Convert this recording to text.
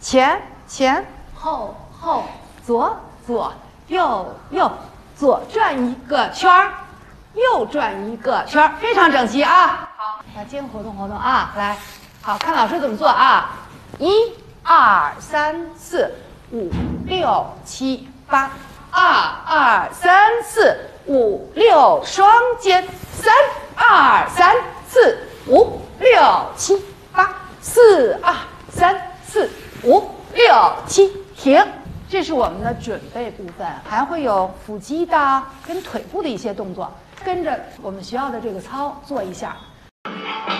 前前后后左左右右，左转一个圈儿，右转一个圈儿，非常整齐啊。好，来肩活动活动啊，来，好看老师怎么做啊？1、2、3、4、5、6、7、8，2、2、3、4、5、6，双肩，3、2、3、4、5、6、7、8，4、2、3、4、5、6、7，停。这是我们的准备部分，还会有腹肌的跟腿部的一些动作，跟着我们学校的这个操做一下。